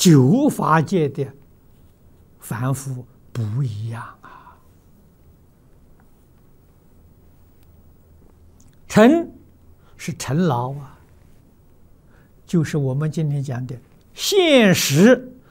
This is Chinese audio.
九法界的凡夫不一样啊。尘是尘劳啊，就是我们今天讲的现实